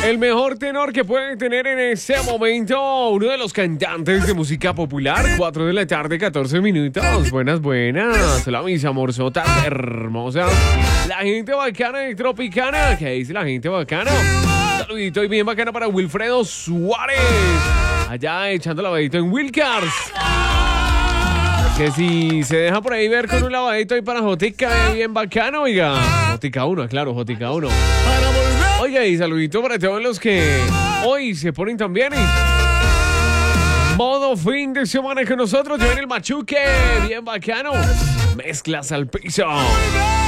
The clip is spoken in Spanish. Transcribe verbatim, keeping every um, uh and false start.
El mejor tenor que pueden tener en este momento, uno de los cantantes de música popular. Cuatro de la tarde, catorce minutos. Buenas, buenas. Hola, mis amorzotas hermosas. La gente bacana y tropicana. ¿Qué dice la gente bacana? Saludito y bien bacana para Wilfredo Suárez. Allá echando lavadito en Wilcars. Que si se deja por ahí ver con un lavadito ahí para Jotica, bien bacano, oiga. Jotica uno, claro, Jotica uno. Oiga, y saludito para todos los que hoy se ponen también. Y modo fin de semana con nosotros. Lleven el machuque, bien bacano. Mezclas al piso.